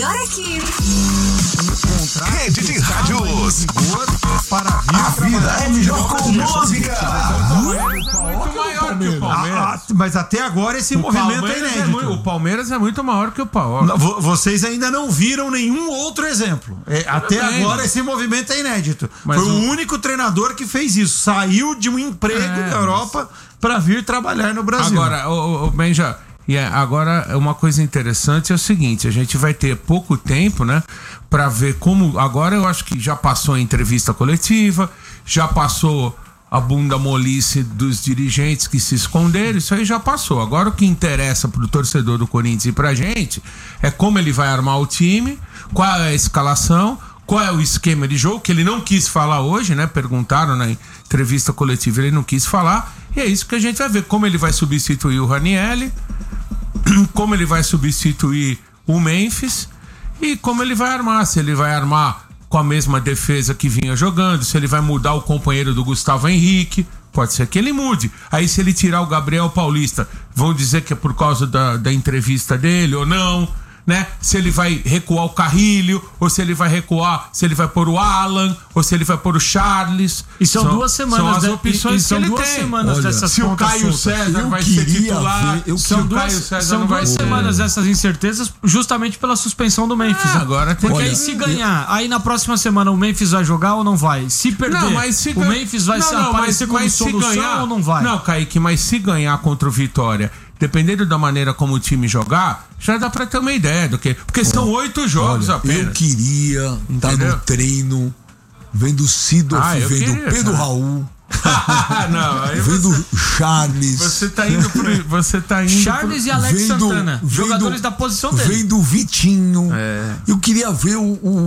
melhor aqui. Rede de rádios. Para a vida é melhor com música. Muito maior que o Palmeiras. Mas até agora esse movimento é inédito. O Palmeiras é muito maior que o Palmeiras. Vocês ainda não viram nenhum outro exemplo. Até agora esse movimento é inédito. Foi o único treinador que fez isso. Saiu de um emprego na Europa para vir trabalhar no Brasil. Agora, Benja, agora uma coisa interessante é o seguinte: a gente vai ter pouco tempo, né, para ver como. Agora eu acho que já passou a entrevista coletiva, já passou a bunda molice dos dirigentes que se esconderam, isso aí já passou. Agora o que interessa pro torcedor do Corinthians e pra gente é como ele vai armar o time, qual é a escalação, qual é o esquema de jogo, que ele não quis falar hoje, né? Perguntaram na entrevista coletiva, ele não quis falar, e é isso que a gente vai ver, como ele vai substituir o Ranieri, como ele vai substituir o Memphis e como ele vai armar, se ele vai armar com a mesma defesa que vinha jogando, se ele vai mudar o companheiro do Gustavo Henrique, pode ser que ele mude. Aí se ele tirar o Gabriel Paulista, vão dizer que é por causa da entrevista dele ou não, né? Se ele vai recuar o Carrilho, ou se ele vai recuar, se ele vai pôr o Alan, ou se ele vai pôr o Charles. E são 2 semanas, são as opções que ele tem. Semanas dessas se o Caio César vai ser titular, são 2 semanas dessas incertezas, justamente pela suspensão do Memphis. Agora tem. Porque aí se ganhar, aí na próxima semana o Memphis vai jogar ou não vai? Se perder, o Memphis vai aparecer como solução ou não vai? Não, Kaique, mas se ganhar contra o Vitória, dependendo da maneira como o time jogar, já dá pra ter uma ideia do que. Porque são 8 jogos apenas. Eu queria estar no treino, vendo o Sidorf, vendo o Pedro Raul. Vendo Charles. Você tá indo Charles e Alex Santana, jogadores da posição dele. Vendo o Vitinho. Eu queria ver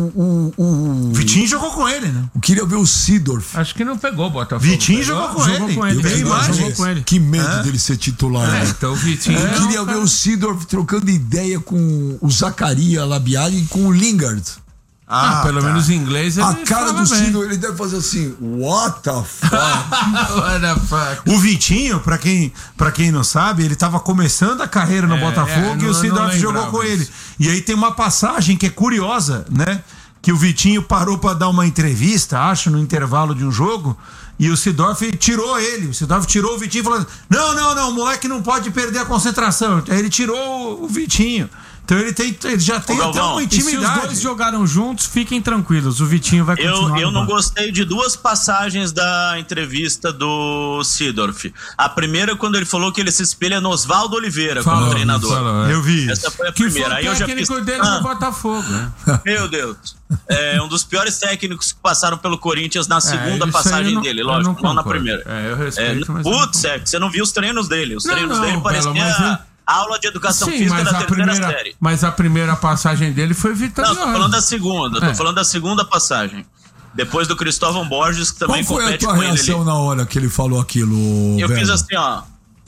o Vitinho jogou com ele, né? Eu queria ver o Sidorf. Acho que não pegou o Botafogo. Vitinho jogou com ele. Jogou com ele. Que medo dele ser titular. Então o Vitinho. Eu queria ver o Sidorf trocando ideia com o Zacarias Labiari e com o Lingard. Pelo menos em inglês ele a cara do Sidorf, ele deve fazer assim: what the fuck? What the fuck? O Vitinho, pra quem não sabe, ele tava começando a carreira no Botafogo e o Sidorf jogou com ele. E aí tem uma passagem que é curiosa, né? Que o Vitinho parou pra dar uma entrevista, acho, no intervalo de um jogo, e o Sidorf tirou ele. O Sidorf tirou o Vitinho falando: não, o moleque não pode perder a concentração. Aí ele tirou o Vitinho. Então ele já tem até uma intimidade. E se os 2 jogaram juntos, fiquem tranquilos, o Vitinho vai continuar. Eu não gostei de 2 passagens da entrevista do Sidorf. A primeira, quando ele falou que ele se espelha no Oswaldo Oliveira como treinador. Eu vi. Essa foi a primeira. Aí eu já fiz dele no Botafogo, né? Meu Deus. É um dos piores técnicos que passaram pelo Corinthians na segunda passagem dele, lógico, não na primeira. Eu respeito, mas putz, você não viu os treinos dele. Os treinos dele pareciam aula de educação física da terceira série. Mas a primeira passagem dele foi vitoriosa. Não, tô falando da segunda. Tô falando da segunda passagem. Depois do Cristóvão Borges, que também compete com ele. Qual foi a tua reação na hora que ele falou aquilo, Eu fiz assim, ó.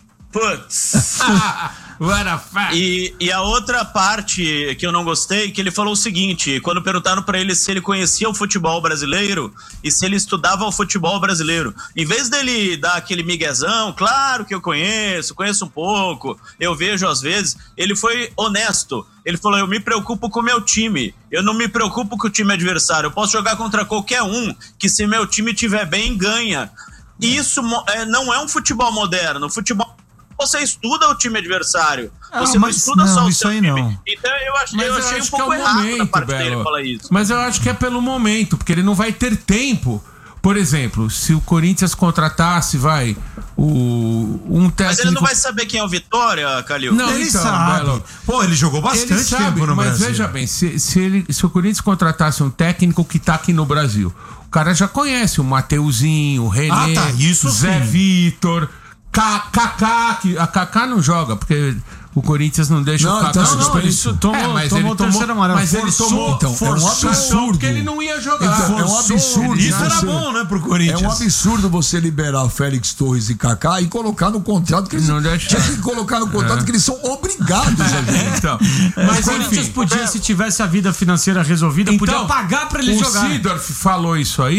Putz. E a outra parte que eu não gostei, que ele falou o seguinte: quando perguntaram pra ele se ele conhecia o futebol brasileiro e se ele estudava o futebol brasileiro, em vez dele dar aquele miguezão, claro que eu conheço um pouco, eu vejo às vezes, ele foi honesto. Ele falou: eu me preocupo com o meu time, eu não me preocupo com o time adversário, eu posso jogar contra qualquer um, que se meu time estiver bem, ganha. E isso não é um futebol moderno. O futebol, você estuda o time adversário. Você não estuda só o seu time. Não. Então eu achei um pouco errado da parte dele falar isso. Mas eu acho que é pelo momento, porque ele não vai ter tempo. Por exemplo, se o Corinthians contratasse, um técnico... Mas ele não vai saber quem é o Vitória, Calil? Não, ele sabe. Belo. Pô, ele jogou bastante tempo no Brasil. Mas veja bem, se o Corinthians contratasse um técnico que tá aqui no Brasil, o cara já conhece o Mateuzinho, o René, Zé Vitor... Kaká, a Kaká não joga, porque o Corinthians não deixa o Kaká. Isso tomou o terceiro amarelo. Mas ele tomou. Então, é um absurdo. Porque ele não ia jogar. Então, é um absurdo. Isso era bom, né, pro Corinthians. É um absurdo você liberar Félix Torres e Kaká e colocar no contrato que eles não deixam. Tinha que colocar no contrato que eles são obrigados a jogar. Então, mas o Corinthians podia, se tivesse a vida financeira resolvida, podia pagar pra ele jogar. O Sidorf falou isso aí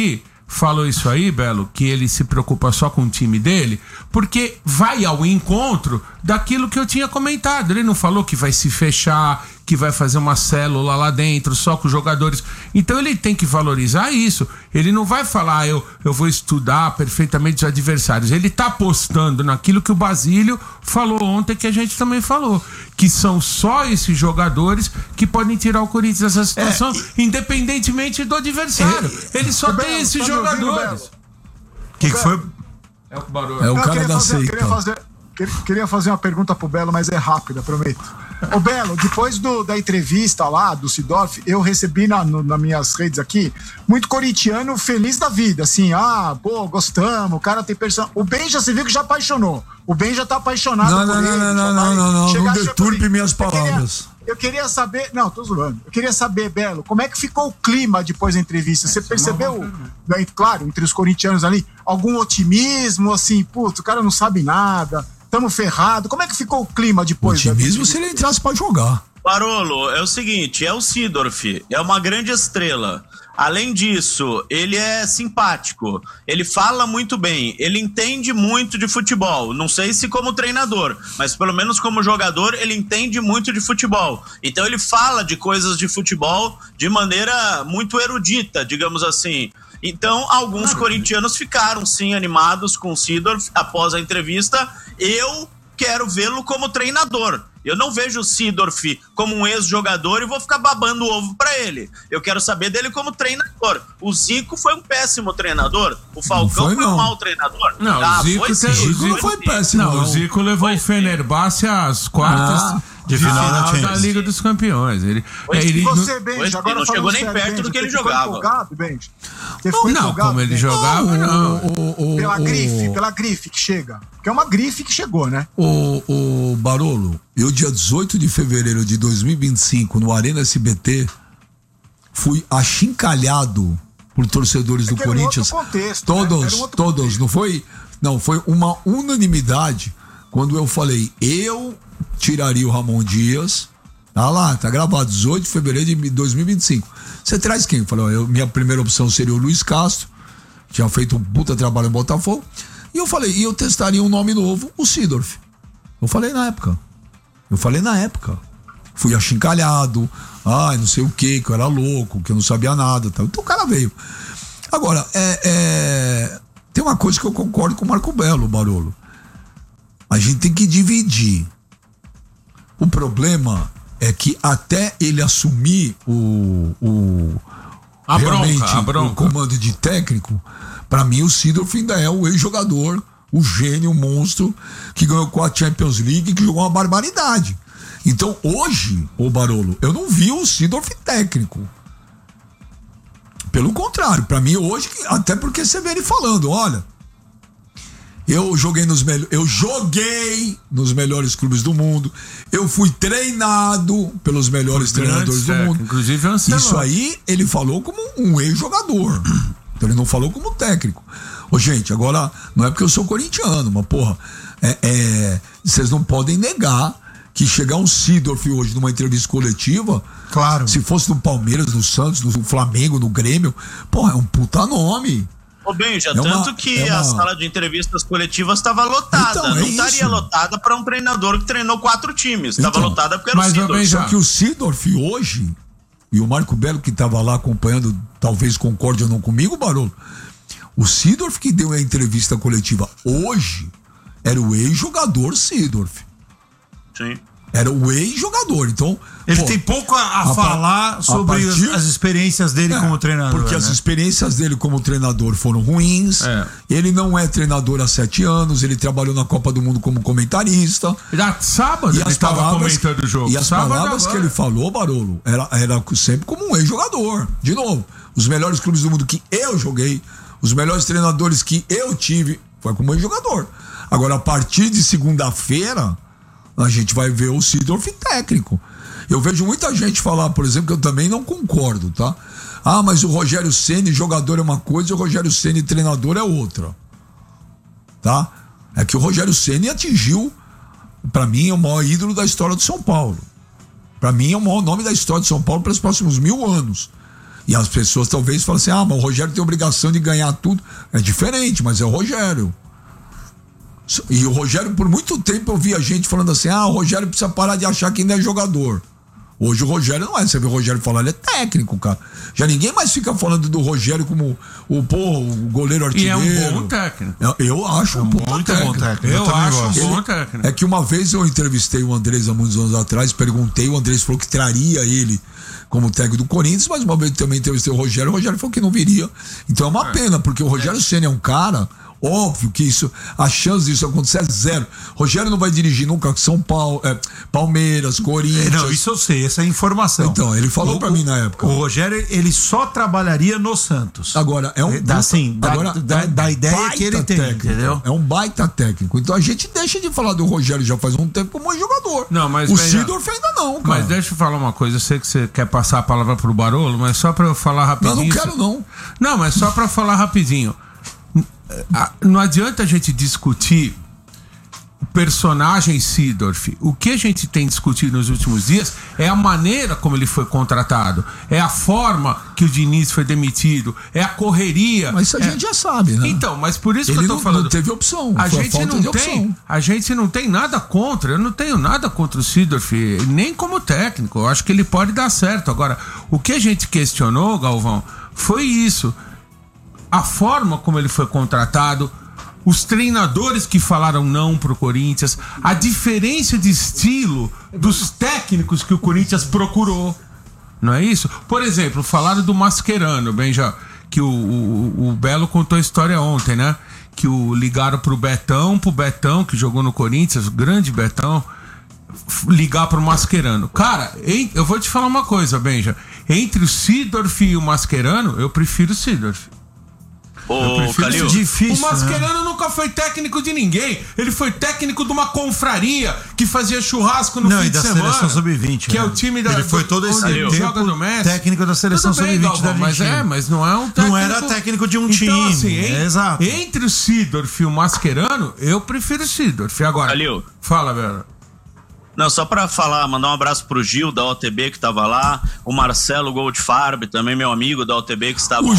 falou isso aí, Belo, que ele se preocupa só com o time dele, porque vai ao encontro daquilo que eu tinha comentado. Ele não falou que vai se fechar, que vai fazer uma célula lá dentro só com os jogadores. Então ele tem que valorizar isso. Ele não vai falar, eu vou estudar perfeitamente os adversários. Ele tá apostando naquilo que o Basílio falou ontem, que a gente também falou, que são só esses jogadores que podem tirar o Corinthians dessa situação, independentemente do adversário. Ele só tem esses jogadores. O que foi? É o Barulho. É o cara da seita. Queria fazer uma pergunta pro Belo, mas é rápida, prometo. Ô Belo, depois da entrevista lá do Seedorf, eu recebi nas minhas redes aqui muito corintiano feliz da vida, assim, gostamos, o cara tem personagem. O Benja, você viu que já apaixonou. O Benja tá apaixonado por ele. Não deturpe minhas palavras. Eu queria saber, não, tô zoando. Eu queria saber, Belo, como é que ficou o clima depois da entrevista? Você percebeu, claro, entre os corintianos ali, algum otimismo, assim, putz, o cara não sabe nada, tamo ferrado. Como é que ficou o clima depois? Otimismo se ele entrasse pra jogar. Barolo, é o seguinte, é o Seedorf, é uma grande estrela. Além disso, ele é simpático, ele fala muito bem, ele entende muito de futebol. Não sei se como treinador, mas pelo menos como jogador ele entende muito de futebol. Então ele fala de coisas de futebol de maneira muito erudita, digamos assim. Então alguns corintianos ficaram sim animados com o Seedorf após a entrevista. Eu quero vê-lo como treinador. Eu não vejo o Seedorf como um ex-jogador e vou ficar babando o ovo pra ele. Eu quero saber dele como treinador. O Zico foi um péssimo treinador. O Falcão foi um mau treinador. Não, o Zico não foi péssimo. Não, o Zico levou o Fenerbahçe às quartas de final da Liga dos Campeões. Ele não chegou nem perto do que ele jogava. Não, como ele jogava, não. Pela grife que chega. Que é uma grife que chegou, né? O Barolo, eu dia 18 de fevereiro de 2025, no Arena SBT, fui achincalhado por torcedores do Corinthians. Contexto, todos, não foi? Não, foi uma unanimidade quando eu falei, eu tiraria o Ramon Dias. Tá gravado, 18 de fevereiro de 2025. Você traz quem? Eu falei, minha primeira opção seria o Luiz Castro, tinha feito um puta trabalho em Botafogo. E eu falei, eu testaria um nome novo, o Seedorf. Eu falei na época. Fui achincalhado, não sei o que eu era louco, que eu não sabia nada. Tal. Então o cara veio. Agora, tem uma coisa que eu concordo com o Marco Belo, Barolo. A gente tem que dividir. O problema é que até ele assumir a bronca. O comando de técnico, pra mim o Seedorf ainda é o ex-jogador, o gênio, o monstro, que ganhou 4 Champions League, que jogou uma barbaridade. Então hoje, Barolo, eu não vi o Seedorf técnico. Pelo contrário, pra mim hoje, até porque você vê ele falando, olha, eu joguei nos melhores clubes do mundo. Eu fui treinado pelos melhores treinadores do mundo. Inclusive isso aí ele falou como um ex-jogador. Então ele não falou como técnico. Gente, agora não é porque eu sou corintiano, mas porra, vocês não podem negar que chegar um Seedorf hoje numa entrevista coletiva, claro, se fosse no Palmeiras, no Santos, no Flamengo, no Grêmio, porra, é um puta nome. Ô Benja, tanto que a sala de entrevistas coletivas estava lotada. Então, não estaria lotada para um treinador que treinou 4 times. Estava lotada porque era o Seedorf. Só que o Seedorf hoje, e o Marco Belo que estava lá acompanhando, talvez concorde ou não comigo, Barolo, o Seedorf que deu a entrevista coletiva hoje era o ex-jogador Seedorf. Sim. Era o ex-jogador, então... Ele tem pouco a falar sobre as experiências dele como treinador. Porque as experiências dele como treinador foram ruins. Ele não é treinador há 7 anos, ele trabalhou na Copa do Mundo como comentarista. Sábado ele estava comentando o jogo. E as palavras que ele falou, Barolo, era sempre como um ex-jogador. De novo, os melhores clubes do mundo que eu joguei, os melhores treinadores que eu tive, foi como ex-jogador. Agora, a partir de segunda-feira, a gente vai ver o Seedorf técnico. Eu vejo muita gente falar, por exemplo, que eu também não concordo, tá? Mas o Rogério Ceni jogador é uma coisa e o Rogério Ceni treinador é outra. Tá? É que o Rogério Ceni atingiu, pra mim, é o maior ídolo da história de São Paulo. Pra mim é o maior nome da história de São Paulo para os próximos 1000 anos. E as pessoas talvez falam assim, mas o Rogério tem obrigação de ganhar tudo. É diferente, mas é o Rogério. E o Rogério, por muito tempo eu vi a gente falando assim, o Rogério precisa parar de achar que ainda é jogador. Hoje o Rogério não é. Você vê o Rogério falar, ele é técnico, cara. Já ninguém mais fica falando do Rogério como o goleiro artilheiro. E é um bom técnico. Eu acho um bom técnico. Eu acho um bom técnico. É que uma vez eu entrevistei o Andrés há muitos anos atrás, perguntei, o Andrés falou que traria ele como técnico do Corinthians, mas uma vez também entrevistei o Rogério falou que não viria. Então é uma pena, porque o Rogério Ceni é um cara... Óbvio que a chance disso acontecer é zero. Rogério não vai dirigir nunca São Paulo, Palmeiras, Corinthians. Não, isso eu sei, essa é a informação. Então, ele falou pra mim na época. O Rogério, ele só trabalharia no Santos. Agora, da ideia que ele tem, técnico, entendeu? É um baita técnico. Então a gente deixa de falar do Rogério já faz um tempo como um jogador. Não, mas o Seedorf ainda não, cara. Mas deixa eu falar uma coisa, eu sei que você quer passar a palavra pro Barolo, mas só pra eu falar rapidinho. Não quero não. Não, mas só pra falar rapidinho. Não adianta a gente discutir o personagem Seedorf. O que a gente tem discutido nos últimos dias é a maneira como ele foi contratado, é a forma que o Diniz foi demitido, é a correria. Mas isso a gente já sabe, né? Então, mas por isso que eu tô falando. Não teve opção. A gente não tem nada contra. Eu não tenho nada contra o Seedorf, nem como técnico. Eu acho que ele pode dar certo. Agora, o que a gente questionou, Galvão, foi isso. A forma como ele foi contratado, os treinadores que falaram não pro Corinthians, a diferença de estilo dos técnicos que o Corinthians procurou. Não é isso? Por exemplo, falaram do Mascherano, Benja, que o Belo contou a história ontem, né? Que ligaram pro Betão, que jogou no Corinthians, o grande Betão, ligar pro Mascherano. Cara, eu vou te falar uma coisa, Benja. Entre o Seedorf e o Mascherano, eu prefiro o Seedorf. Calil, difícil, o Mascherano nunca foi técnico de ninguém. Ele foi técnico de uma confraria que fazia churrasco no fim de semana. Seleção Sub-20. Que é o time da. Ele foi todo esse tempo joga no Messi. Técnico da seleção Sub-20 da Argentina. Mas não é um técnico. Não era técnico de um time. Assim, exato. Entre o Seedorf e o Mascherano, eu prefiro o Seedorf. Agora, Calil, fala, Vera. Não, só pra falar, mandar um abraço pro Gil da OTB que tava lá, o Marcelo Goldfarb, também meu amigo da OTB que estava lá.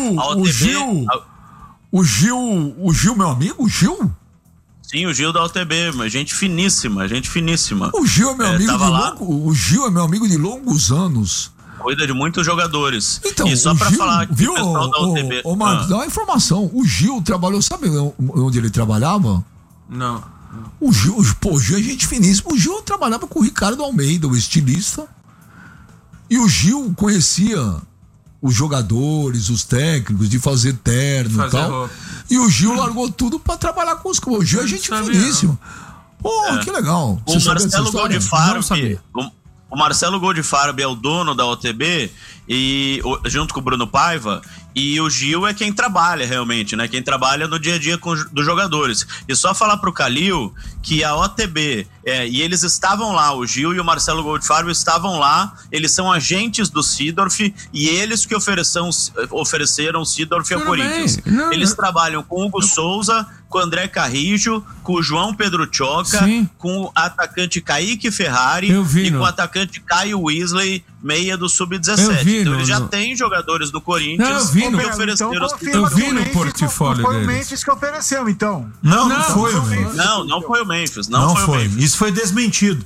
O Gil, meu amigo, o Gil? Sim, o Gil da OTB, mas gente finíssima. O Gil é meu amigo o Gil é meu amigo de longos anos. Cuida de muitos jogadores. Então, e só pra Gil, falar que viu, o pessoal da OTB... Ô, Marcos, dá uma informação. O Gil trabalhou, sabe onde ele trabalhava? Não. O Gil é gente finíssima. O Gil trabalhava com o Ricardo Almeida, o estilista. E o Gil conhecia os jogadores, os técnicos, de fazer terno e tal. Roupa. E o Gil largou tudo pra trabalhar com os... O Gil é gente finíssima. Pô, que legal. O Marcelo Goldfarb... O Marcelo Goldfarb é o dono da OTB, junto com o Bruno Paiva, e o Gil é quem trabalha realmente, né? Quem trabalha no dia a dia dos jogadores. E só falar pro Calil que a OTB, e eles estavam lá, o Gil e o Marcelo Goldfarb estavam lá, eles são agentes do Seedorf e eles que ofereceram o Seedorf ao Corinthians. Eles trabalham com o Hugo Souza, com o André Carrijo, com o João Pedro Choca, com o atacante Kaique Ferrari e com o atacante Caio Weasley, meia do Sub-17. Então eles já têm jogadores do Corinthians que ofereceram eu vi no portfólio deles. Foi o Memphis que ofereceu, então. Não foi o Memphis. Não foi o Memphis. Não foi. Isso foi desmentido.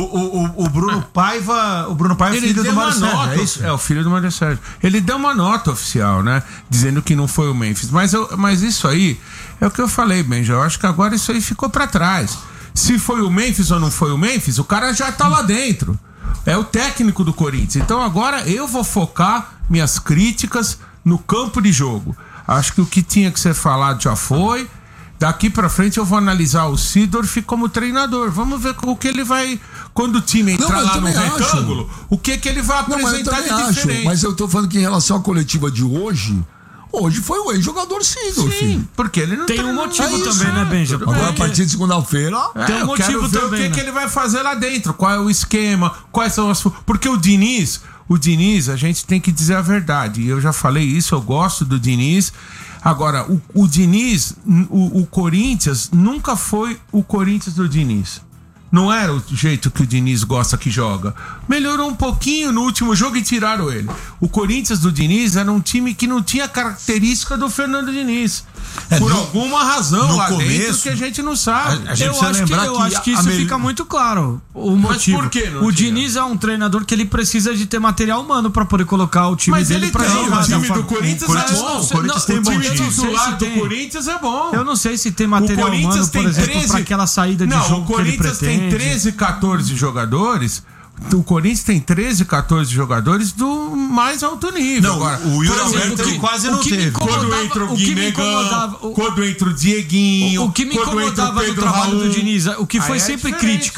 O Bruno Paiva. O Bruno Paiva é filho do Mário Sérgio. É isso? É o filho do Mário Sérgio. Ele deu uma nota oficial, né? Dizendo que não foi o Memphis. Mas isso aí é o que eu falei, Benja. Eu acho que agora isso aí ficou pra trás. Se foi o Memphis ou não foi o Memphis, o cara já tá lá dentro. É o técnico do Corinthians. Então agora eu vou focar minhas críticas no campo de jogo. Acho que o que tinha que ser falado já foi. Daqui pra frente eu vou analisar o Seedorf como treinador. Vamos ver o que ele vai... Quando o time entrar lá no retângulo, o que ele vai apresentar de diferente. Mas eu tô falando que em relação à coletiva de hoje foi o ex-jogador Seedorf. Sim, porque ele não tem um motivo também, né, Benja? Agora, a partir de segunda-feira... tem um motivo também, o que ele vai fazer lá dentro, qual é o esquema, quais são as... Porque o Diniz, a gente tem que dizer a verdade. E eu já falei isso, eu gosto do Diniz. Agora, o Diniz, o Corinthians, nunca foi o Corinthians do Diniz. Não era o jeito que o Diniz gosta que joga. Melhorou um pouquinho no último jogo e tiraram ele. O Corinthians do Diniz era um time que não tinha característica do Fernando Diniz. Por alguma razão lá dentro que a gente não sabe. Eu acho que isso fica muito claro. O motivo. Mas por quê? O Diniz é um treinador que ele precisa de ter material humano pra poder colocar o time dele pra jogar. O time do Corinthians é bom. O Corinthians tem bom time. O titular do Corinthians é bom. Eu não sei se tem material humano, por exemplo, pra aquela saída de jogo que ele pretende. O Corinthians tem 13, 14 jogadores. O Corinthians tem 13, 14 jogadores do mais alto nível. Não, agora, o Yuri Alberto quase não teve. Quando entra o Guinegão, quando entra o Dieguinho, o que me incomodava no trabalho do Diniz, o que foi sempre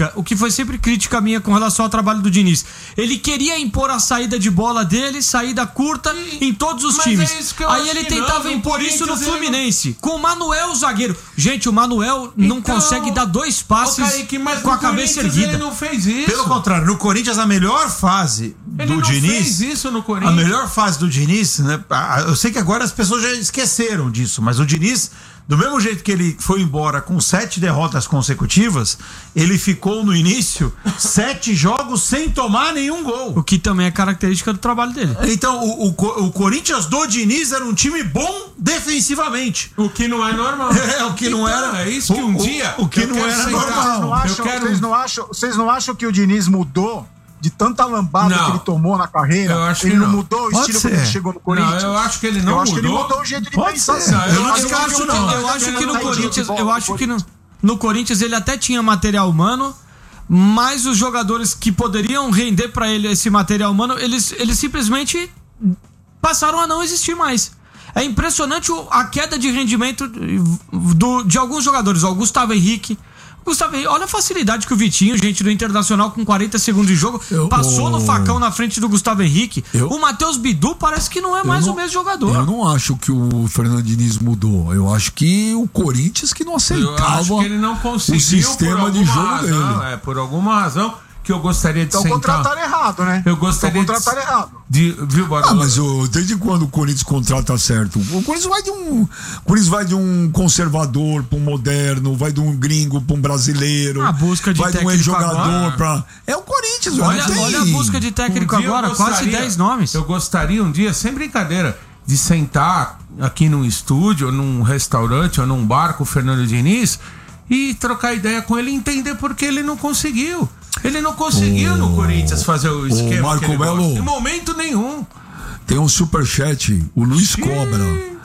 crítica minha com relação ao trabalho do Diniz. Ele queria impor a saída de bola dele, saída curta em todos os times. Aí ele tentava impor isso no Fluminense, com o Manuel zagueiro. Gente, o Manuel não consegue dar 2 passes com a cabeça erguida. Ele não fez isso. Pelo contrário, no Corinthians, a melhor fase do Diniz. Fez isso no Corinthians. A melhor fase do Diniz, né? Eu sei que agora as pessoas já esqueceram disso, mas o Diniz, do mesmo jeito que ele foi embora com 7 derrotas consecutivas, ele ficou no início 7 jogos sem tomar nenhum gol. O que também é característica do trabalho dele. Então, o Corinthians do Diniz era um time bom defensivamente. O que não é normal. O que não era. É isso que um dia. O que não era normal. Vocês não acham que o Diniz mudou? De tanta lambada que ele tomou na carreira, ele não mudou o estilo quando ele chegou no Corinthians? Não, eu acho que ele não mudou. Acho que ele mudou o jeito de pensar. Eu acho que no Corinthians, no Corinthians ele até tinha material humano, mas os jogadores que poderiam render pra ele esse material humano, eles simplesmente passaram a não existir mais. É impressionante a queda de rendimento de alguns jogadores. O Gustavo Henrique, olha a facilidade que o Vitinho, gente do Internacional, com 40 segundos de jogo, passou no facão na frente do Gustavo Henrique. O Matheus Bidu parece que não é mais o mesmo jogador. Eu não acho que o Fernando Diniz mudou. Eu acho que o Corinthians que não aceitava eu acho que ele não conseguiu, o sistema de jogo dele. Por alguma razão que eu gostaria de sentar. Então contrataram errado, né? Eu gostaria errado. Viu, Barolo? Mas desde quando o Corinthians contrata certo? O Corinthians vai de um conservador para um moderno, vai de um gringo para um brasileiro. A busca de vai técnico de um ex-jogador para... É o Corinthians, olha a busca de técnico agora, quase 10 nomes. Eu gostaria um dia, sem brincadeira, de sentar aqui num estúdio, ou num restaurante, ou num bar com o Fernando Diniz e trocar ideia com ele e entender por que ele não conseguiu. Ele não conseguiu no Corinthians fazer o esquema. Marco Melo, em momento nenhum. Tem um superchat, o Luiz Cobra.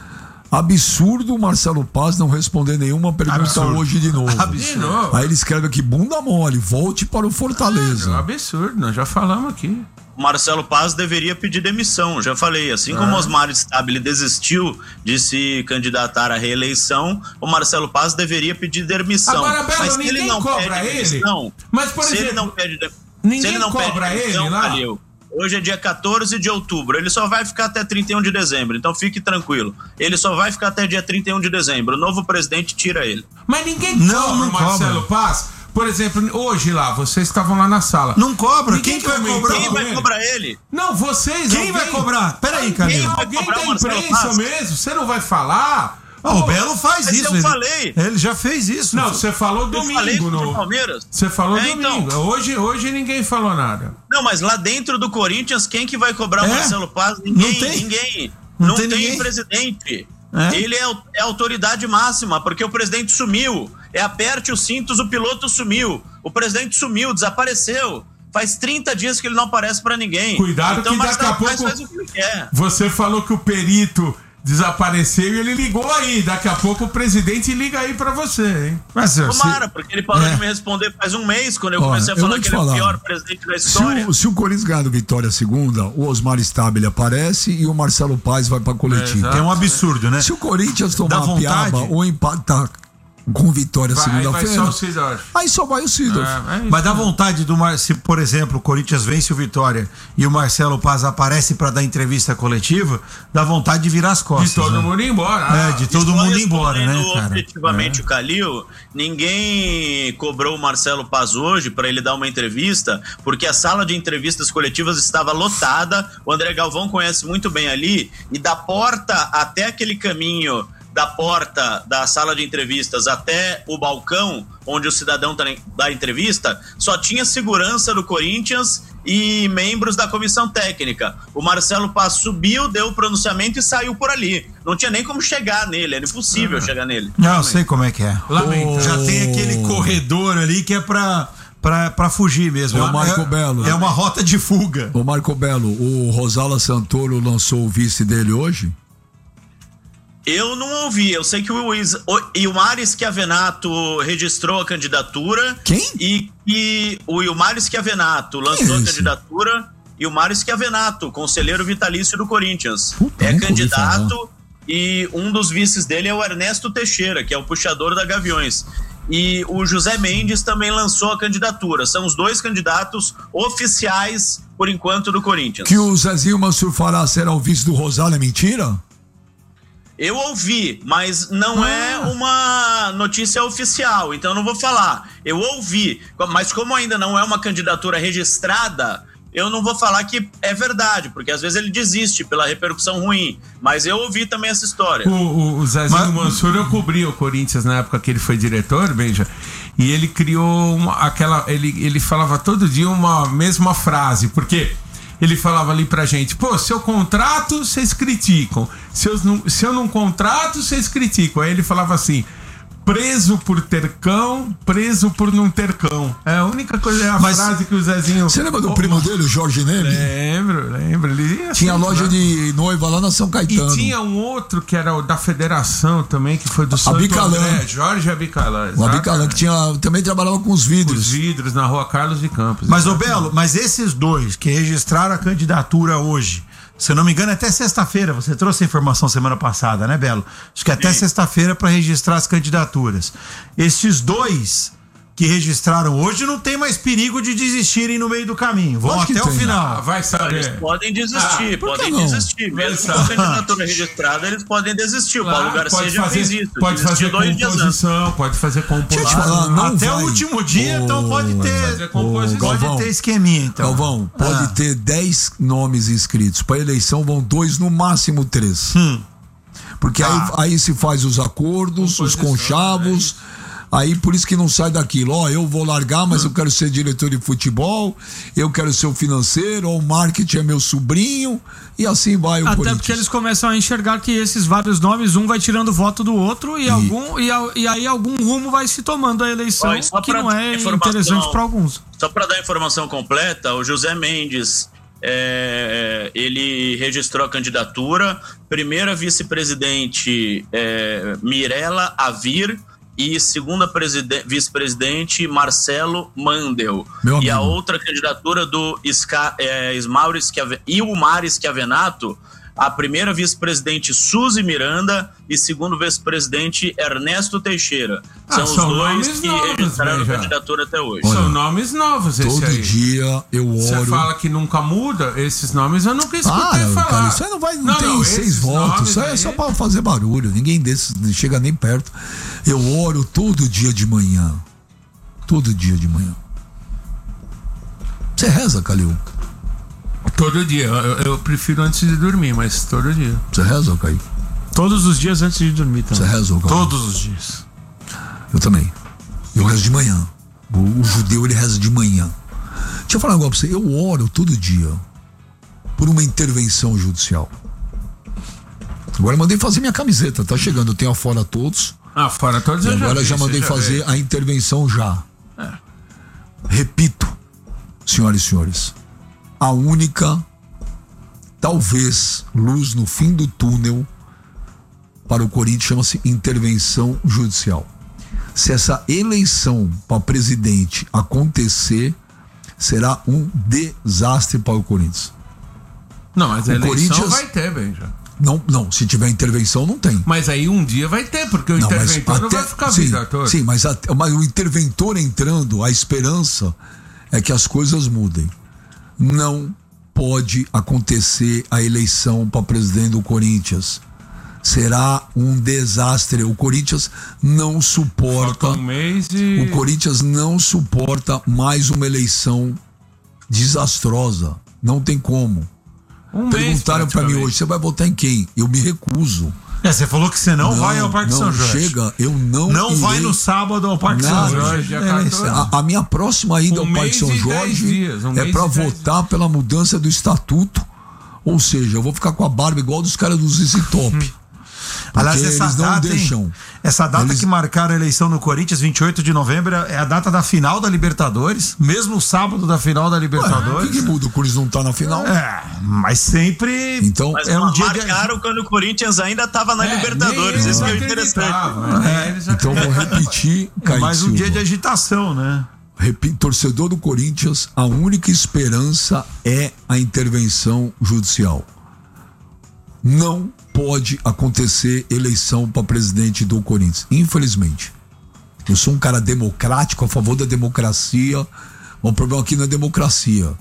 Absurdo o Marcelo Paz não responder nenhuma pergunta hoje de novo. Absurdo. Aí ele escreve aqui, bunda mole, volte para o Fortaleza. Absurdo, nós já falamos aqui. Marcelo Paz deveria pedir demissão, já falei. Assim como Osmar Stabile desistiu de se candidatar à reeleição, o Marcelo Paz deveria pedir demissão. Agora, Belo, mas se ele não cobra pede demissão, mas, por exemplo, ele não pede ninguém cobra ele lá. Valeu. Hoje é dia 14 de outubro, ele só vai ficar até 31 de dezembro, então fique tranquilo. Ele só vai ficar até dia 31 de dezembro. O novo presidente tira ele. Mas ninguém cobra o Marcelo Paz. Por exemplo, hoje lá, vocês estavam lá na sala. Não cobra. Quem vai cobrar? Quem vai cobrar ele? Não, vocês. Quem vai cobrar? Peraí, Camilo. Alguém da imprensa mesmo? Você não vai falar? O Belo faz isso. Eu falei. Ele já fez isso. Não, você falou domingo. Eu falei no Palmeiras. Você falou domingo. Então. Hoje ninguém falou nada. Não, mas lá dentro do Corinthians, quem que vai cobrar o Marcelo Paz? Ninguém. Não tem presidente. Ele é autoridade máxima, porque o presidente sumiu. Aperte os cintos, o piloto sumiu. O presidente sumiu, desapareceu. Faz 30 dias que ele não aparece pra ninguém. Cuidado então, que daqui a pouco faz o que ele quer. Você falou que o perito desapareceu e ele ligou aí. Daqui a pouco o presidente liga aí pra você, hein? Mas, tomara, porque ele parou de me responder faz um mês, quando eu comecei a falar que ele é o pior presidente da história. Se o Corinthians ganhar do Vitória segunda, o Osmar Stabile aparece e o Marcelo Paz vai pra coletiva. É um absurdo, né? Se o Corinthians tomar a piaba ou empatar com Vitória segunda-feira, aí só vai o Sidorf. Mas dá vontade se, por exemplo, o Corinthians vence o Vitória e o Marcelo Paz aparece pra dar entrevista coletiva, dá vontade de virar as costas. De todo mundo ir embora. De todo mundo ir embora, né, cara? Objetivamente, o Calil, ninguém cobrou o Marcelo Paz hoje pra ele dar uma entrevista, porque a sala de entrevistas coletivas estava lotada. O André Galvão conhece muito bem ali, e da porta até aquele caminho da porta da sala de entrevistas até o balcão onde o cidadão dá entrevista, só tinha segurança do Corinthians e membros da comissão técnica. O Marcelo Paz subiu, deu o pronunciamento e saiu por ali. Não tinha nem como chegar nele, era impossível chegar nele. Não, eu sei como é que é. Lamento. Já tem aquele corredor ali que é pra fugir mesmo. É o Marco Belo. É uma rota de fuga. Ô Marco Belo, o Rosala Santoro lançou o vice dele hoje? Eu não ouvi, eu sei que o Ilmar Schiavenato registrou a candidatura. Quem? E o Ilmar Schiavenato lançou a candidatura. Ilmar Schiavenato, conselheiro vitalício do Corinthians. É candidato e um dos vices dele é o Ernesto Teixeira, que é o puxador da Gaviões. E o José Mendes também lançou a candidatura. São os dois candidatos oficiais, por enquanto, do Corinthians. Que o Zezinho Mansur Fará será o vice do Rosala, é mentira? Eu ouvi, mas não é uma notícia oficial, então eu não vou falar. Eu ouvi, mas como ainda não é uma candidatura registrada, eu não vou falar que é verdade, porque às vezes ele desiste pela repercussão ruim. Mas eu ouvi também essa história. O Zezinho Mansur, eu cobri o Corinthians na época que ele foi diretor, Benja, e ele criou ele falava todo dia uma mesma frase, porque ele falava ali pra gente, pô, se eu contrato, vocês criticam. Se eu não contrato, vocês criticam. Aí ele falava assim, preso por ter cão, preso por não ter cão. É a única coisa, é a frase que o Zezinho... Você lembra do primo dele, o Jorge Neme? Lembro. Ele assim, tinha loja de noiva lá na São Caetano. E tinha um outro que era o da federação também, que foi do Santo André, Jorge Abicalan. O Abicalan, que também trabalhava com os vidros. Os vidros na rua Carlos de Campos. Mas, ô Belo, mas esses dois que registraram a candidatura hoje, se eu não me engano, até sexta-feira. Você trouxe a informação semana passada, né, Belo? Acho que até sexta-feira para registrar as candidaturas. Esses dois que registraram hoje não tem mais perigo de desistirem no meio do caminho. Vão até o final. Vai saber. Eles podem desistir, desistir. Mesmo com a candidatura registrada, eles podem desistir. O Paulo Garcia já fez isso. Pode fazer composição, pode fazer composição. Até o último dia, então pode ter Galvão, pode ter esqueminha. Então. Galvão, pode ter 10 nomes inscritos. Para eleição vão 2, no máximo 3. Porque aí se faz os acordos, os conchavos. Aí por isso que não sai daquilo, eu vou largar, mas eu quero ser diretor de futebol, eu quero ser o financeiro, o marketing é meu sobrinho, e assim vai o Corinthians. Até porque eles começam a enxergar que esses vários nomes, um vai tirando voto do outro e aí algum rumo vai se tomando a eleição, que não é interessante para alguns. Só para dar informação completa, o José Mendes, ele registrou a candidatura, primeira vice-presidente Mirela Avir, e segunda vice-presidente Marcelo Mandel. E a outra candidatura do Ilmar Schiavenato, a primeira vice-presidente Suzy Miranda e segundo vice-presidente Ernesto Teixeira. São os dois que registraram a candidatura até hoje. São nomes novos esse todo aí. Dia eu oro. Você fala que nunca muda, esses nomes eu nunca escutei falar. Cara, isso aí não tem 6 votos, isso aí é só pra fazer barulho, ninguém desses chega nem perto. Eu oro todo dia de manhã. Todo dia de manhã. Você reza, Calil? Todo dia, eu prefiro antes de dormir, mas todo dia. Você reza, Caio? Todos os dias antes de dormir também. Você reza, Caio? Todos os dias. Eu também. Eu rezo de manhã. O judeu, ele reza de manhã. Deixa eu falar um negócio pra você. Eu oro todo dia por uma intervenção judicial. Agora eu mandei fazer minha camiseta, tá chegando. Eu tenho a Fora Todos. Fora Todos eu agora já mandei fazer a intervenção já. Repito, senhoras e senhores, a única, talvez, luz no fim do túnel para o Corinthians chama-se intervenção judicial. Se essa eleição para presidente acontecer, será um desastre para o Corinthians. Não, mas a eleição vai ter, Benja. Não, se tiver intervenção não tem. Mas aí um dia vai ter, porque o interventor não vai ficar a vida toda. Sim, mas o interventor entrando, a esperança é que as coisas mudem. Não pode acontecer a eleição para presidente do Corinthians. Será um desastre. O Corinthians não suporta. Falta um mês e... O Corinthians não suporta mais uma eleição desastrosa. Não tem como. Perguntaram para mim hoje, você vai votar em quem? Eu me recuso. Você falou que você não vai ao Parque São Jorge. Chega, eu não irei. Vai no sábado ao Parque São Jorge. A minha próxima ida ao Parque São Jorge é para votar pela mudança do estatuto. Ou seja, eu vou ficar com a barba igual dos caras do ZZ Top. Aliás, essa data que marcaram a eleição no Corinthians, 28 de novembro, é a data da final da Libertadores, mesmo o sábado da final da Libertadores. O que muda? O Corinthians não tá na final? Mas sempre. Então, mas marcaram quando o Corinthians ainda tava na Libertadores. Isso que é interessante. Então, vou repetir, Caio mais um Silva. dia de agitação, né? Torcedor do Corinthians, a única esperança é a intervenção judicial. Não pode acontecer eleição para presidente do Corinthians, infelizmente. Eu sou um cara democrático, a favor da democracia. O problema aqui não é democracia.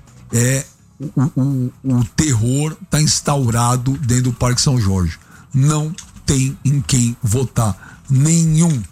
O terror está instaurado dentro do Parque São Jorge. Não tem em quem votar. Nenhum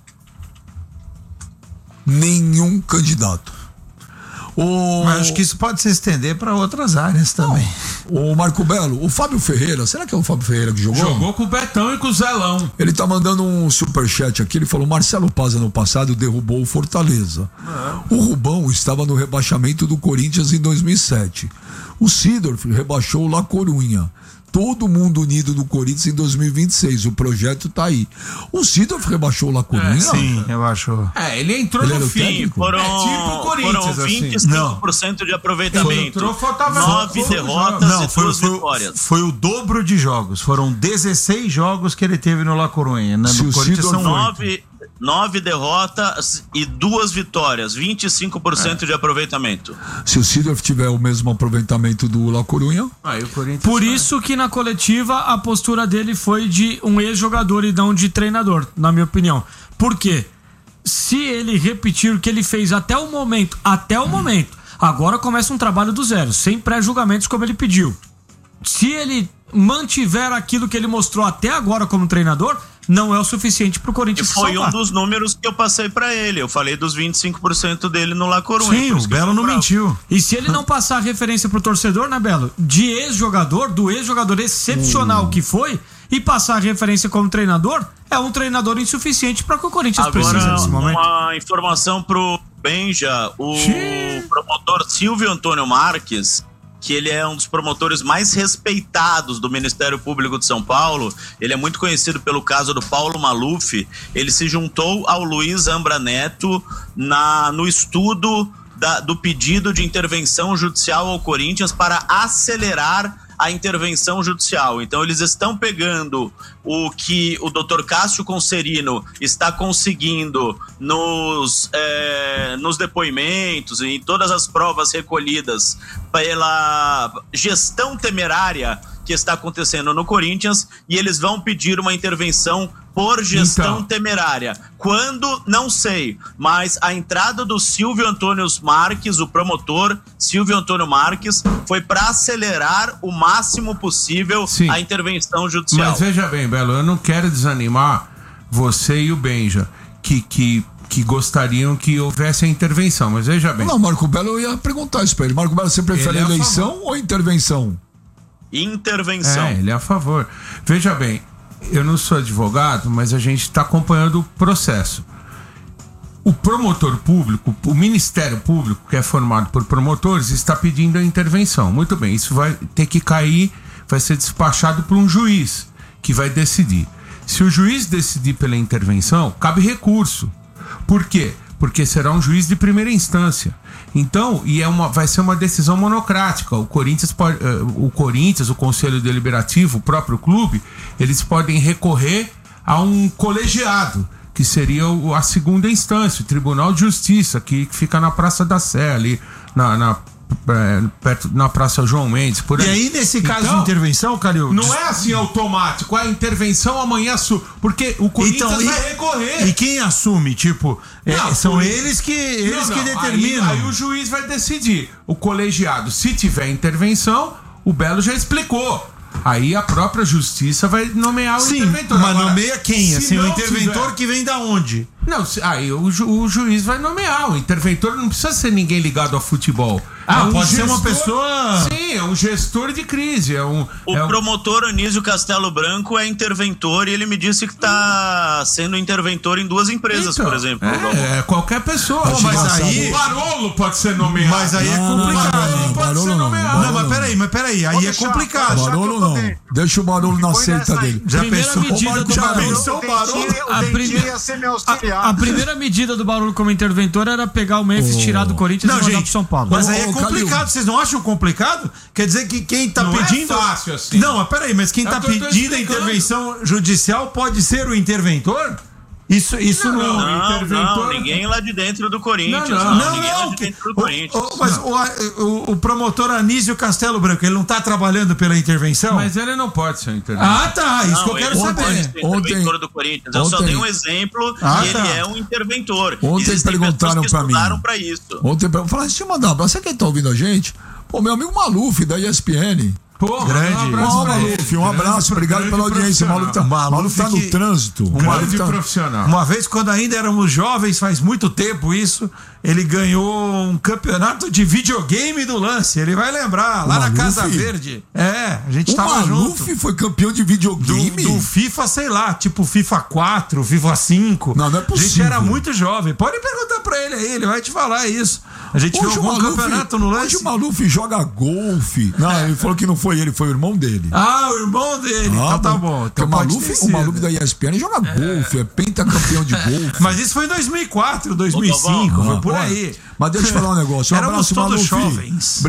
candidato. Mas acho que isso pode se estender para outras áreas também. O Marco Belo, o Fábio Ferreira, será que é o Fábio Ferreira que jogou? Jogou com o Betão e com o Zelão. Ele tá mandando um superchat aqui, ele falou: Marcelo Paz ano passado derrubou o Fortaleza. O Rubão estava no rebaixamento do Corinthians em 2007. O Seedorf rebaixou o La Corunha. Todo mundo unido no Corinthians em 2026. O projeto tá aí. O Seedorf rebaixou o La Corunha? Sim, eu acho. Ele entrou no fim. Foram 25% de aproveitamento. 9 derrotas e 2 vitórias. Foi o dobro de jogos. Foram 16 jogos que ele teve no La Corunha. Né? No Corinthians são 9 derrotas e 2 vitórias, 25% de aproveitamento. Se o Seedorf tiver o mesmo aproveitamento do La Corunha, por isso que na coletiva a postura dele foi de um ex-jogador e não de treinador, na minha opinião. Por quê? Se ele repetir o que ele fez até o momento, agora começa um trabalho do zero, sem pré-julgamentos como ele pediu. Se ele mantiver aquilo que ele mostrou até agora como treinador, não é o suficiente pro Corinthians salvar. Foi um dos números que eu passei pra ele. Eu falei dos 25% dele no La Corunha. Sim, o Belo não mentiu. E se ele não passar a referência pro torcedor, né, Belo? De ex-jogador, do ex-jogador excepcional que foi, e passar a referência como treinador, é um treinador insuficiente para que o Corinthians precise nesse momento. Uma informação pro Benja, o promotor Silvio Antônio Marques, que ele é um dos promotores mais respeitados do Ministério Público de São Paulo. Ele é muito conhecido pelo caso do Paulo Maluf. Ele se juntou ao Luiz Ambra Neto no estudo do pedido de intervenção judicial ao Corinthians para acelerar a intervenção judicial. Então eles estão pegando o que o Dr. Cássio Conserino está conseguindo nos depoimentos e em todas as provas recolhidas pela gestão temerária que está acontecendo no Corinthians, e eles vão pedir uma intervenção por gestão temerária. Quando? Não sei, mas a entrada do Silvio Antônio Marques, o promotor Silvio Antônio Marques, foi para acelerar o máximo possível a intervenção judicial. Mas veja bem, Belo, eu não quero desanimar você e o Benja, que gostariam que houvesse a intervenção, mas veja bem. Não, Marco Belo, eu ia perguntar isso pra ele. Marco Belo, você prefere eleição ou intervenção? Intervenção. Ele é a favor. Veja bem, eu não sou advogado, mas a gente está acompanhando o processo. O promotor público, o Ministério Público, que é formado por promotores, está pedindo a intervenção. Muito bem, isso vai ter que cair, vai ser despachado por um juiz que vai decidir. Se o juiz decidir pela intervenção, cabe recurso. Por quê? Porque será um juiz de primeira instância. Então, vai ser uma decisão monocrática. O Corinthians, o Conselho Deliberativo, o próprio clube, eles podem recorrer a um colegiado, que seria a segunda instância, o Tribunal de Justiça, que fica na Praça da Sé, ali perto na Praça João Mendes, por aí. E aí, nesse caso de intervenção, Calil, não é assim automático, a intervenção amanhã porque o Corinthians vai recorrer. E quem assume, são eles que determinam. Aí o juiz vai decidir. O colegiado, se tiver intervenção, o Belo já explicou. Aí a própria justiça vai nomear o interventor. Mas nomeia quem? Assim, o interventor que vem da onde? Não, aí o juiz vai nomear. O interventor não precisa ser ninguém ligado ao futebol. Pode ser uma pessoa. Sim, Sim, é um gestor de crise. O promotor Anísio Castelo Branco é interventor e ele me disse que está sendo interventor em 2 empresas, por exemplo. Qualquer pessoa. Mas aí... O Barolo pode ser nomeado. Mas aí é complicado. Pode ser nomeado. Não, mas peraí. Aí é complicado. Barolo não. Deixa o Barolo na seita dele. Já pensou? Já pensou o Barolo? A primeira medida do Barolo como interventor era pegar o Memphis, tirar do Corinthians e mandar pro São Paulo. Mas aí é complicado. Vocês não acham complicado? Quer dizer que quem tá pedindo... É fácil assim. Não, mas peraí. Mas quem tá pedindo a intervenção judicial pode ser o interventor? Isso não, ninguém lá de dentro do Corinthians. Ninguém lá de dentro do Corinthians. Mas o promotor Anísio Castelo Branco, ele não tá trabalhando pela intervenção? Mas ele não pode ser interventor. Ah, tá. Isso que eu quero saber. Interventor do Corinthians. Eu só dei um exemplo e ele é um interventor. Ontem perguntaram pra mim. Pra isso. Ontem falaram, deixa eu mandar um abraço. Você quem tá ouvindo a gente? Pô, meu amigo Maluf, da ESPN. Pô, grande. Maluf, um abraço, obrigado pela audiência. Maluf tá no trânsito. Profissional. Uma vez, quando ainda éramos jovens, faz muito tempo isso, ele ganhou um campeonato de videogame do lance. Ele vai lembrar, lá na Casa Verde. A gente tava junto. O Maluf foi campeão de videogame? Do FIFA, sei lá, tipo FIFA 4, FIFA 5. Não é possível. A gente era muito jovem. Pode perguntar pra ele aí, ele vai te falar isso. A gente viu algum campeonato no lance. Hoje o Maluf joga golfe. Não, ele falou que não foi ele, foi o irmão dele. O irmão dele. Então tá bom. Então o Maluf da ESPN joga golfe, é pentacampeão de golfe. Mas isso foi em 2004, 2005, foi por aí. Mas deixa eu falar um negócio. Um abraço, todos Maluf. Jovens.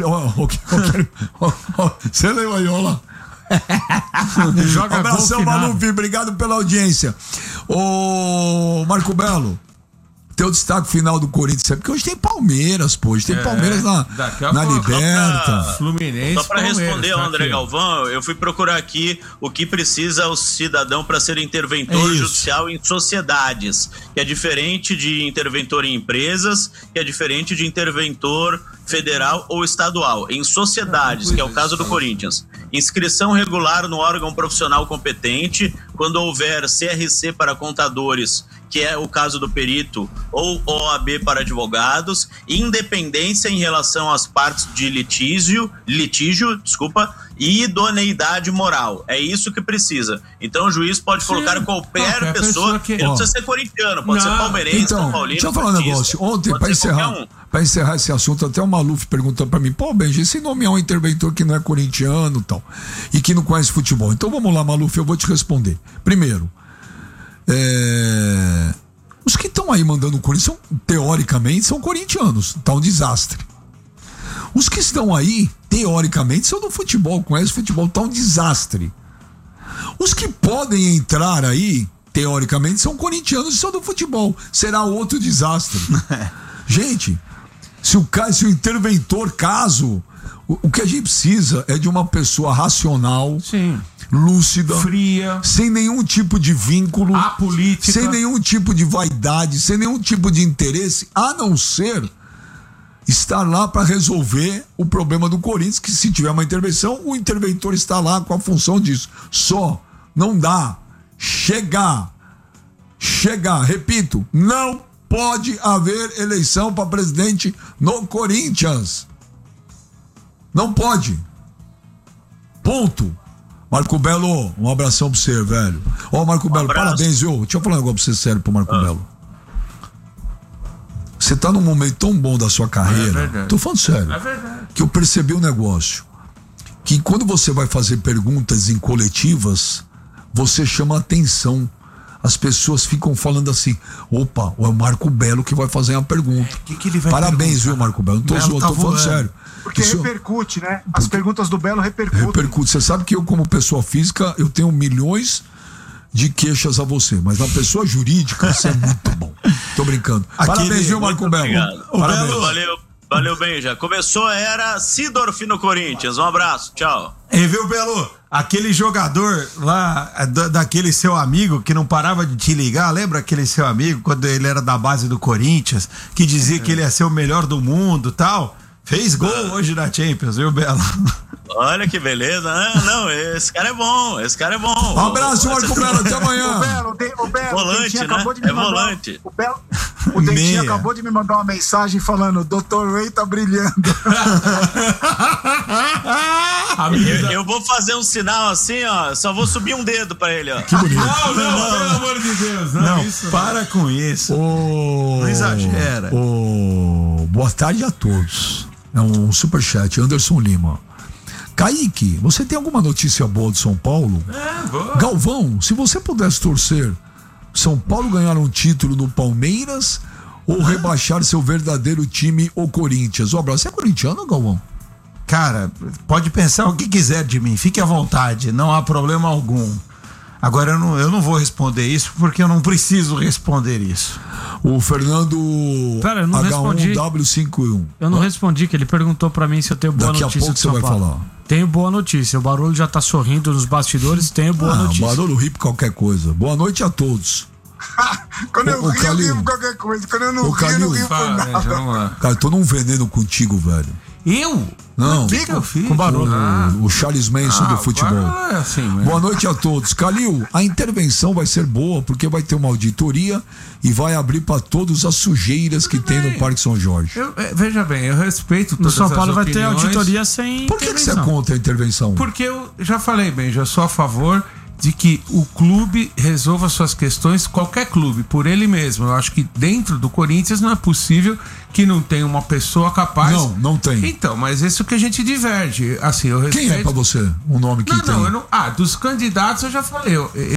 Você leu aí, olha lá. Joga abração, Maluf, obrigado pela audiência. Ô, Marco Belo, teu destaque final do Corinthians, porque hoje tem Palmeiras, pô. Hoje tem Palmeiras na Liberta. Fluminense. Só pra responder ao André Galvão, eu fui procurar aqui o que precisa o cidadão para ser interventor judicial em sociedades, que é diferente de interventor em empresas, que é diferente de interventor federal ou estadual. Em sociedades, que é o caso do Corinthians, inscrição regular no órgão profissional competente, quando houver CRC para contadores, que é o caso do perito, ou OAB para advogados, independência em relação às partes de litígio, e idoneidade moral. É isso que precisa. Então o juiz pode colocar qualquer pessoa que... Ele não precisa ser corintiano, pode ser palmeirense, São Paulino. Deixa eu falar um negócio. Ontem, para encerrar esse assunto, até o Maluf perguntou para mim, pô, Benji, se nomear um interventor que não é corintiano e tal, e que não conhece futebol. Então vamos lá, Maluf, eu vou te responder. Primeiro, os que estão aí mandando o Corinthians, teoricamente, são corintianos. Tá um desastre. Os que estão aí, teoricamente, são do futebol, conhecem futebol, tá um desastre. Os que podem entrar aí, teoricamente, são corintianos e são do futebol. Será outro desastre. Gente, se o interventor, o que a gente precisa é de uma pessoa racional, lúcida, fria, sem nenhum tipo de vínculo, apolítica, sem nenhum tipo de vaidade, sem nenhum tipo de interesse, a não ser estar lá para resolver o problema do Corinthians, que se tiver uma intervenção, o interventor está lá com a função disso. Só não dá chegar, repito, não pode haver eleição para presidente no Corinthians. Não pode. Ponto. Marco Belo, um abração pra você, velho. Marco Belo, parabéns, viu? Deixa eu falar um negócio pra você sério pro Marco Belo. Você tá num momento tão bom da sua carreira. Tô falando sério. É verdade. Que eu percebi um negócio. Que quando você vai fazer perguntas em coletivas, você chama atenção. As pessoas ficam falando assim: opa, é o Marco Belo que vai fazer uma pergunta. Que ele vai Parabéns, viu, Marco Belo? Não tô zoando, tô falando sério. Porque repercute, né? As perguntas do Belo repercutem. Você sabe que eu, como pessoa física, eu tenho milhões de queixas a você, mas na pessoa jurídica, você é muito bom. Tô brincando. Parabéns, viu, Marco Belo? Valeu bem, já. Começou a era Sidorf no Corinthians. Um abraço, tchau. E viu, Belo? Aquele jogador lá, daquele seu amigo que não parava de te ligar, lembra aquele seu amigo, quando ele era da base do Corinthians, que dizia que ele ia ser o melhor do mundo e tal? Fez gol hoje na Champions, viu, Belo? Olha que beleza, né? Não, esse cara é bom, Um abraço, Marco Belo, até amanhã. O Belo, volante, né? Volante. O Dentinho acabou de me mandar uma mensagem falando: Dr. Ray tá brilhando. Eu vou fazer um sinal assim, ó. Só vou subir um dedo pra ele, ó. Que bonito. Não, pelo amor de Deus. Não, para com isso. Não exagera. Boa tarde a todos. É um superchat, Anderson Lima. Kaique, você tem alguma notícia boa de São Paulo? Boa. Galvão, se você pudesse torcer, São Paulo ganhar um título no Palmeiras ou rebaixar seu verdadeiro time, o Corinthians? Você é corintiano, Galvão? Cara, pode pensar o que quiser de mim, fique à vontade, não há problema algum. Agora eu não vou responder isso porque eu não preciso responder isso. O Fernando Pera, eu não respondi. H1W51. Eu não respondi, que ele perguntou pra mim se eu tenho boa Daqui notícia. a pouco de você São vai Paulo. falar. Tenho boa notícia. O Barolo já tá sorrindo nos bastidores. Tenho boa notícia. O Barolo ri por qualquer coisa. Boa noite a todos. Quando eu rio, eu rio por qualquer coisa. Quando eu não rio, eu não rio por nada. Vamos lá. Cara, eu tô num veneno contigo, velho. Eu? Não. O que eu fiz? Com Barolo. O Charles Manson do futebol. É assim mesmo. Boa noite a todos. Calil, a intervenção vai ser boa porque vai ter uma auditoria e vai abrir para todos as sujeiras que tem no Parque São Jorge. Veja bem, eu respeito No todas São Paulo as vai ter opiniões. auditoria sem Por que você é intervenção. contra a intervenção? Porque eu já falei bem, já sou a favor de que o clube resolva suas questões, qualquer clube, por ele mesmo. Eu acho que dentro do Corinthians não é possível que não tenha uma pessoa capaz. Não tem. Então, mas isso que a gente diverge. Assim, eu respeito. Quem é pra você um nome que tem? Eu não. Dos candidatos eu já falei.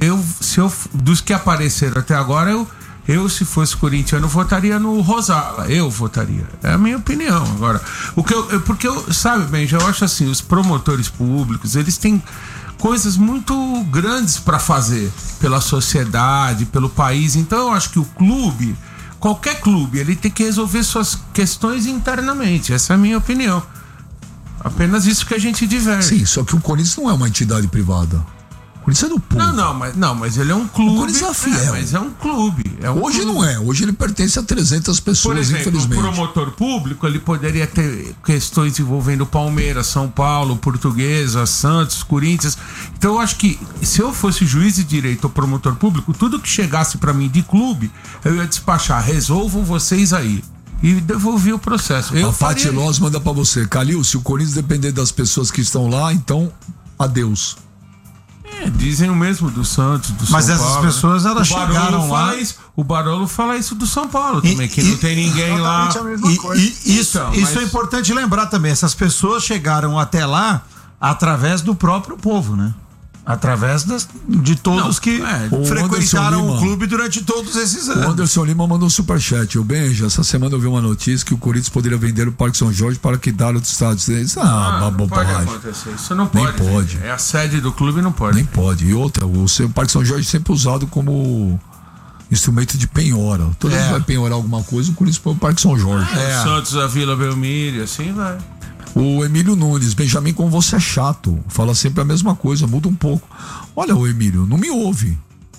Dos que apareceram até agora, eu, se fosse corintiano, votaria no Rosala. Eu votaria. É a minha opinião. Agora, porque eu, sabe, bem, já acho assim, os promotores públicos, eles têm coisas muito grandes para fazer pela sociedade, pelo país. Então eu acho que o clube, qualquer clube, ele tem que resolver suas questões internamente. Essa é a minha opinião. Apenas isso que a gente diverge. Sim, só que o Corinthians não é uma entidade privada. O Corinthians é do povo. Mas ele é um clube. O Corinthians é fiel. Mas é um clube. Hoje clube. não é. Hoje ele pertence a 300 pessoas, Por exemplo, infelizmente. o promotor público, ele poderia ter questões envolvendo Palmeiras, São Paulo, Portuguesa, Santos, Corinthians. Então eu acho que se eu fosse juiz de direito ou promotor público, tudo que chegasse pra mim de clube, eu ia despachar. Resolvam vocês aí. E devolvi o processo. A Pati Loz manda pra você. Calil, se o Corinthians depender das pessoas que estão lá, então adeus. Dizem o mesmo do Santos, do Mas São essas Paulo. pessoas, elas chegaram lá. O Barolo fala isso do São Paulo também, que não tem ninguém lá. Exatamente a mesma coisa. Isso mas- é importante lembrar também. Essas pessoas chegaram até lá através do próprio povo, né? Através de todos que o frequentaram Anderson o Lima. clube durante todos esses O anos. Anderson Lima mandou um superchat. O Benja, essa semana eu vi uma notícia que o Corinthians poderia vender o Parque São Jorge para quitar outros estados. Não pode bobagem. acontecer. Isso não Nem pode. pode. É a sede do clube, não pode. Nem pode. E outra, o Parque São Jorge é sempre usado como instrumento de penhora. Toda vez que vai penhorar alguma coisa, o Corinthians põe o Parque São Jorge. O Santos, a Vila Belmiro, assim vai. O Emílio Nunes, Benjamin, como você é chato. Fala sempre a mesma coisa, muda um pouco. Olha, o Emílio, não me ouve.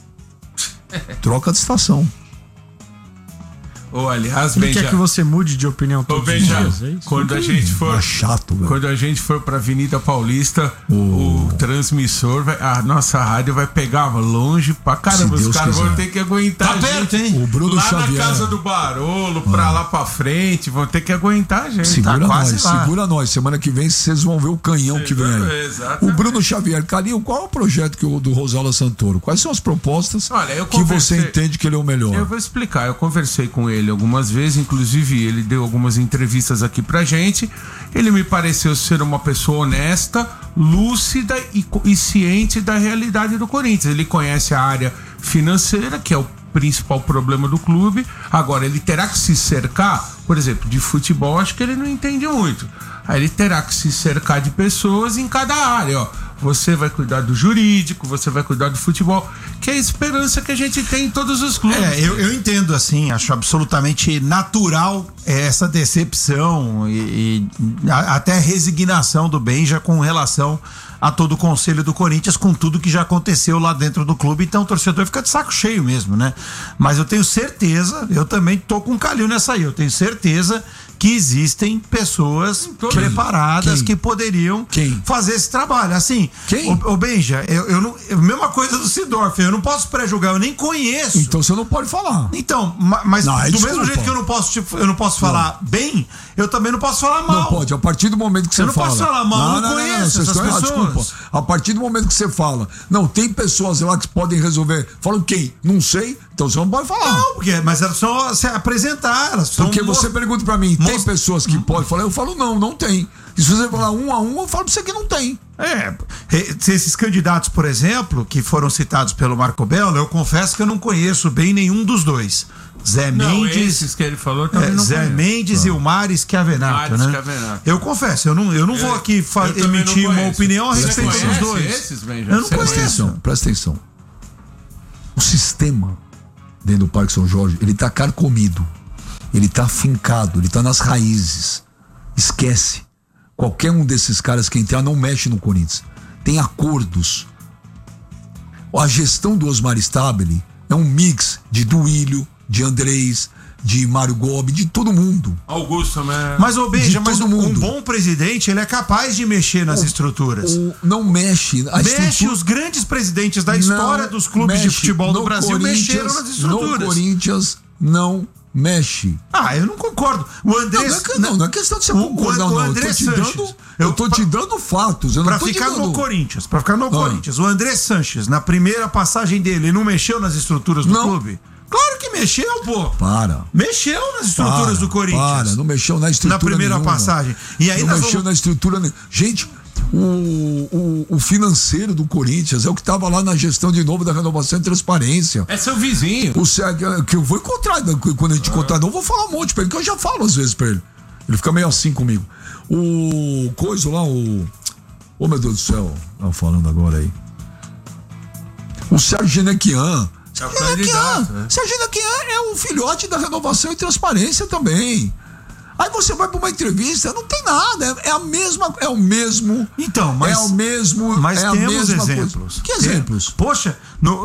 Troca de estação. Ou aliás, Ele quer que você mude de opinião todos os dias, é isso? quando a gente for É chato, velho. Quando a gente for pra Avenida Paulista, o transmissor, a nossa rádio vai pegar longe pra caramba. Se Os Deus caras vão quiser. ter que aguentar. Tá a perto, gente. hein? O Bruno lá Xavier. na casa do Barolo, pra lá pra frente, vão ter que aguentar a gente. Segura Tá quase nós, lá. segura nós. Semana que vem vocês vão ver o canhão que vem aí. Exatamente. O Bruno Xavier, Calil, qual é o projeto do Rosala Santoro? Quais são as propostas Olha, eu que você conversei- entende que ele é o melhor? Eu vou explicar. Eu conversei com ele algumas vezes, inclusive ele deu algumas entrevistas aqui pra gente. Ele me pareceu ser uma pessoa honesta, lúcida e ciente da realidade do Corinthians. Ele conhece a área financeira, que é o principal problema do clube. Agora, ele terá que se cercar, por exemplo, de futebol, acho que ele não entende muito. Aí ele terá que se cercar de pessoas em cada área, ó. Você vai cuidar do jurídico, você vai cuidar do futebol, que é a esperança que a gente tem em todos os clubes. Eu entendo assim, acho absolutamente natural essa decepção e até resignação do Benja com relação a todo o conselho do Corinthians, com tudo que já aconteceu lá dentro do clube. Então o torcedor fica de saco cheio mesmo, né? Mas eu tenho certeza, eu também tô com um Calil nessa aí, eu tenho certeza que existem pessoas preparadas que poderiam fazer esse trabalho. Assim, ô Benja, eu não, mesma coisa do Seedorf, eu não posso pré-julgar, eu nem conheço. Então você não pode falar. Então, mas não, do mesmo jeito que eu não posso falar bem, eu também não posso falar mal. Não pode, a partir do momento que você fala. Eu não posso falar mal, eu não conheço essas pessoas. Desculpa. A partir do momento que você fala, não, tem pessoas lá que podem resolver. Falam quem? Não sei, então você não pode falar. Não, mas elas só se apresentar. Porque você pergunta pra mim, tem pessoas que podem falar? Eu falo, não tem. E se você falar um a um, eu falo pra você que não tem. Esses candidatos, por exemplo, que foram citados pelo Marco Belo, eu confesso que eu não conheço bem nenhum dos dois. Zé Mendes. Esses que ele falou também não Zé conheço. Mendes e o Maris Chiavenato, né? Eu confesso, eu não vou aqui emitir uma opinião a respeito dos dois. Eu não conheço. Presta atenção. O sistema dentro do Parque São Jorge, ele tá carcomido. Ele tá afincado, ele tá nas raízes. Esquece. Qualquer um desses caras que entrar não mexe no Corinthians. Tem acordos. A gestão do Osmar Stabile é um mix de Duílio, de Andrés, de Mário Gobi, de todo mundo. Augusto, né? Mas, um bom presidente, ele é capaz de mexer nas estruturas. Não mexe. Mexe, os grandes presidentes da história dos clubes de futebol do Brasil mexeram nas estruturas. No Corinthians, não mexe. Eu não concordo. O André... Não é questão de você concordar, não. Eu tô te dando fatos. Pra ficar no Corinthians. O André Sanches, na primeira passagem dele, ele não mexeu nas estruturas do clube? Claro que mexeu, pô. Mexeu nas estruturas do Corinthians. Não mexeu na estrutura na primeira passagem. E aí não mexeu na estrutura. Gente, o financeiro do Corinthians é o que estava lá na gestão de novo da renovação e transparência. É seu vizinho. Que eu vou encontrar, quando a gente encontrar, não vou falar um monte pra ele, que eu já falo às vezes pra ele. Ele fica meio assim comigo. O coisa lá, oh, meu Deus do céu, tava falando agora aí. O Sérgio Genequian. Sérgio Genequian é um filhote da renovação e transparência também. Aí você vai pra uma entrevista, não tem nada, é o mesmo. Então, mas temos exemplos. Coisa. Que exemplos? Poxa,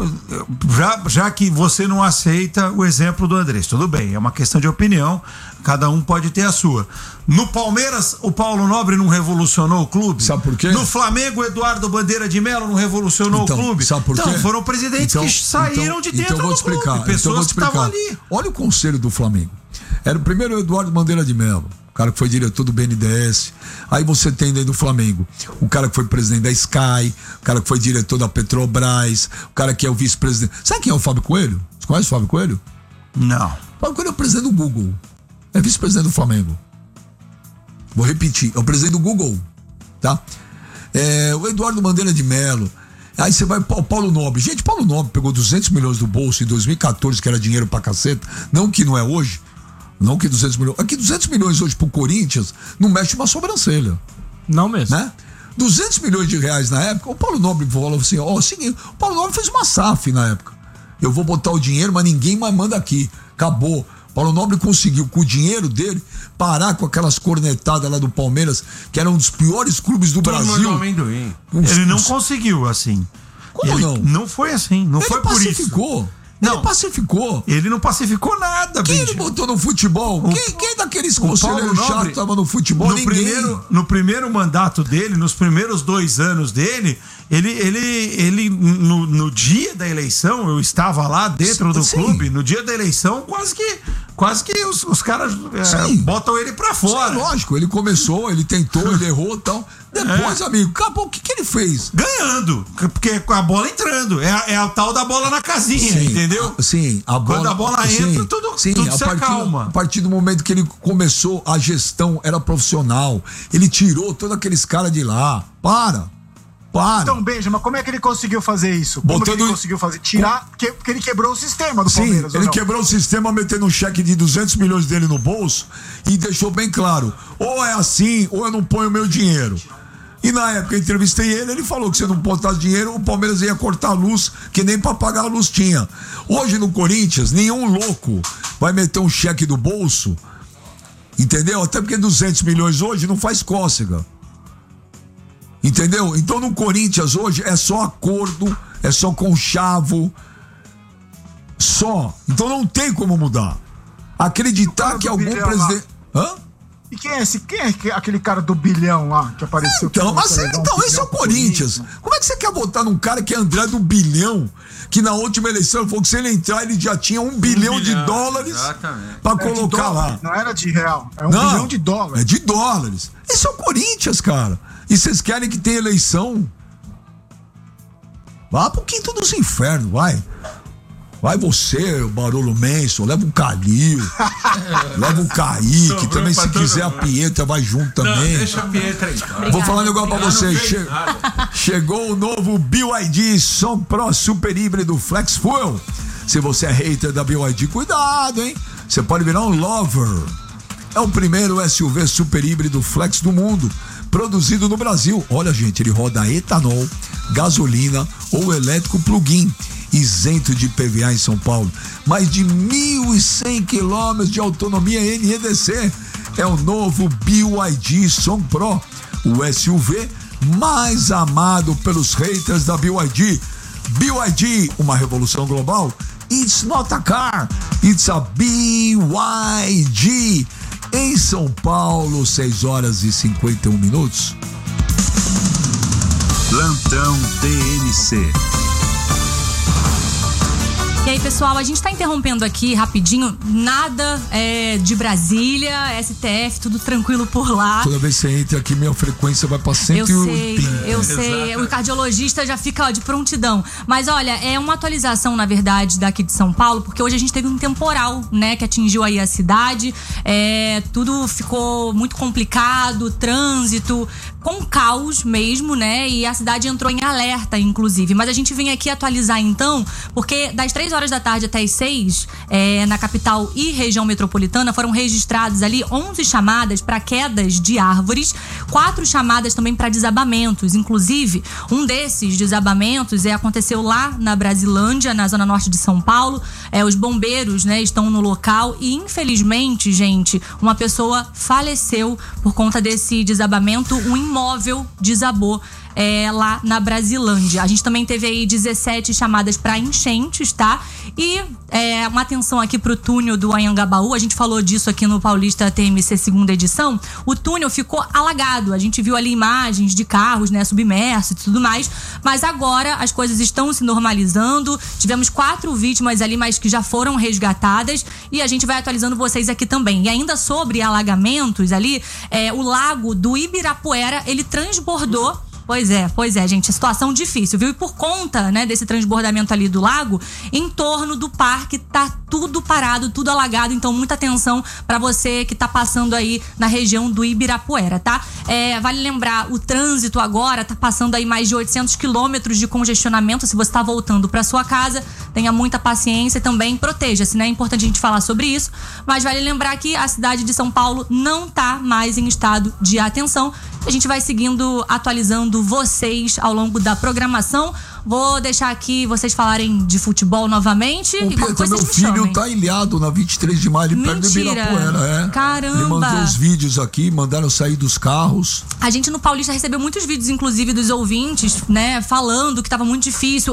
já que você não aceita o exemplo do Andrés, tudo bem, é uma questão de opinião, cada um pode ter a sua. No Palmeiras, o Paulo Nobre não revolucionou o clube? Sabe por quê? No Flamengo, o Eduardo Bandeira de Mello não revolucionou o clube? Sabe por quê? Então, foram presidentes que saíram de dentro do clube, pessoas que estavam ali. Olha o conselho do Flamengo. Era o primeiro Eduardo Bandeira de Mello, o cara que foi diretor do BNDES. Aí você tem dentro do Flamengo o cara que foi presidente da Sky, o cara que foi diretor da Petrobras, o cara que é o vice-presidente. Sabe quem é o Fábio Coelho? Você conhece o Fábio Coelho? Não. O Fábio Coelho é o presidente do Google. É vice-presidente do Flamengo. Vou repetir, é o presidente do Google, tá? O Eduardo Bandeira de Mello. Aí você vai para o Paulo Nobre. Gente, Paulo Nobre pegou 200 milhões do bolso em 2014, que era dinheiro pra caceta. Não que não é hoje. Não que 200 milhões. Aqui 200 milhões hoje pro Corinthians não mexe uma sobrancelha. Não mesmo. Né? 200 milhões de reais na época, o Paulo Nobre falou assim, seguinte, o Paulo Nobre fez uma SAF na época. Eu vou botar o dinheiro, mas ninguém mais manda aqui. Acabou. Paulo Nobre conseguiu, com o dinheiro dele, parar com aquelas cornetadas lá do Palmeiras, que era um dos piores clubes do Brasil. Ele não conseguiu assim. Como não? Não foi assim, não foi por isso. Ele pacificou. Ele não pacificou nada, Quem ele botou no futebol? Quem daqueles conselheiros chatos estava no futebol? Ninguém. No primeiro mandato dele, nos primeiros 2 anos dele, ele no dia da eleição, eu estava lá dentro do clube, no dia da eleição, quase que os caras botam ele pra fora. Sim, lógico, ele começou, ele tentou, ele errou e tal. Depois, amigo, acabou. O que ele fez? Ganhando, porque com a bola entrando. É a tal da bola na casinha, entendeu? Sim, quando a bola entra, tudo se acalma. A partir do momento que ele começou, a gestão era profissional. Ele tirou todos aqueles caras de lá. Para. Então, Benja, mas como é que ele conseguiu fazer isso? Como que ele conseguiu fazer? Tirar, porque ele quebrou o sistema do Palmeiras. Ele quebrou o sistema metendo um cheque de 200 milhões dele no bolso e deixou bem claro, ou é assim, ou eu não ponho meu dinheiro. E na época eu entrevistei ele falou que se eu não botasse dinheiro, o Palmeiras ia cortar a luz, que nem pra pagar a luz tinha. Hoje no Corinthians, nenhum louco vai meter um cheque do bolso, entendeu? Até porque 200 milhões hoje não faz cócega. Entendeu? Então no Corinthians hoje é só acordo, é só conchavo, só. Então não tem como mudar. Acreditar que algum presidente... E quem é aquele cara do bilhão lá que apareceu? Então, esse é o Corinthians. Como é que você quer votar num cara que é André do bilhão? Que na última eleição falou que se ele entrar, ele já tinha $1 bilhão de dólares pra colocar lá. Não era de real, é $1 bilhão de dólares. É de dólares. Esse é o Corinthians, cara. E vocês querem que tenha eleição? Vá pro quinto dos infernos, vai. Vai você, Barolo Manson, leva o Calil, leva o Kaique, também se quiser a Pietra vai junto também. Não, deixa a Pietra aí. Vou falar um negócio pra você. Chegou o novo BYD Som Pro Super Híbrido Flex Fuel. Se você é hater da BYD, cuidado, hein? Você pode virar um lover. É o primeiro SUV super híbrido flex do mundo, produzido no Brasil. Olha, gente, ele roda etanol, gasolina ou elétrico plug-in, isento de PVA em São Paulo. Mais de 1.100 quilômetros de autonomia NEDC. É o novo BYD Som Pro, o SUV mais amado pelos haters da BYD. BYD, uma revolução global. It's not a car, it's a BYD. Em São Paulo, 6h51. Plantão DNC. E aí, pessoal, a gente tá interrompendo aqui rapidinho, nada de Brasília, STF, tudo tranquilo por lá. Toda vez que você entra aqui, minha frequência vai pra 180. Eu sei, o cardiologista já fica de prontidão. Mas olha, é uma atualização, na verdade, daqui de São Paulo, porque hoje a gente teve um temporal, né, que atingiu aí a cidade, tudo ficou muito complicado, trânsito, com caos mesmo, né, e a cidade entrou em alerta, inclusive. Mas a gente vem aqui atualizar, então, porque das 3 horas da tarde até as 6, na capital e região metropolitana, foram registradas ali 11 chamadas para quedas de árvores, 4 chamadas também para desabamentos. Inclusive, um desses desabamentos aconteceu lá na Brasilândia, na zona norte de São Paulo. Os bombeiros, né, estão no local e, infelizmente, gente, uma pessoa faleceu por conta desse desabamento. Um imóvel desabou lá na Brasilândia. A gente também teve aí 17 chamadas para enchentes, tá? E uma atenção aqui pro túnel do Anhangabaú. A gente falou disso aqui no Paulista TMC segunda edição. O túnel ficou alagado. A gente viu ali imagens de carros, né, submersos e tudo mais. Mas agora as coisas estão se normalizando. Tivemos 4 vítimas ali, mas que já foram resgatadas. E a gente vai atualizando vocês aqui também. E ainda sobre alagamentos ali, o lago do Ibirapuera, ele transbordou. Pois é, gente, situação difícil, viu? E por conta, né, desse transbordamento ali do lago, em torno do parque tá tudo parado, tudo alagado, então muita atenção pra você que tá passando aí na região do Ibirapuera, tá? Vale lembrar, o trânsito agora tá passando aí mais de 800 quilômetros de congestionamento. Se você tá voltando pra sua casa, tenha muita paciência e também proteja-se, né? É importante a gente falar sobre isso, mas vale lembrar que a cidade de São Paulo não tá mais em estado de atenção. A gente vai seguindo, atualizando vocês ao longo da programação. Vou deixar aqui vocês falarem de futebol novamente. O Pedro, meu filho tá ilhado na 23 de maio, perto do Ibirapuera. Caramba! Ele mandou os vídeos aqui, mandaram sair dos carros. A gente no Paulista recebeu muitos vídeos, inclusive, dos ouvintes, né, falando que tava muito difícil.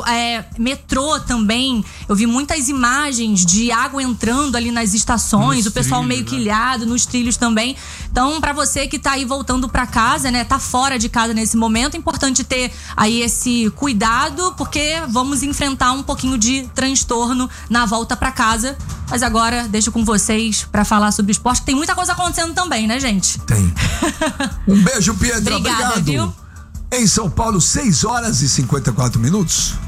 Metrô também, eu vi muitas imagens de água entrando ali nas estações, o pessoal meio que ilhado, nos trilhos também. Então, pra você que tá aí voltando pra casa, né, tá fora de casa nesse momento, é importante ter aí esse cuidado, porque vamos enfrentar um pouquinho de transtorno na volta pra casa. Mas agora deixo com vocês pra falar sobre esporte, que tem muita coisa acontecendo também, né, gente? Tem. Um beijo, Pedro. Obrigada, obrigado. Viu? Em São Paulo, 6h54.